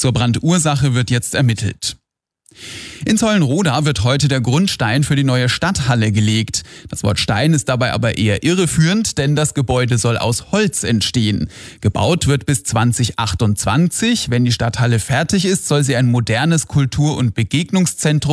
Zur Brandursache wird jetzt ermittelt. In Zollenroda wird heute der Grundstein für die neue Stadthalle gelegt. Das Wort Stein ist dabei aber eher irreführend, denn das Gebäude soll aus Holz entstehen. Gebaut wird bis 2028. Wenn die Stadthalle fertig ist, soll sie ein modernes Kultur- und Begegnungszentrum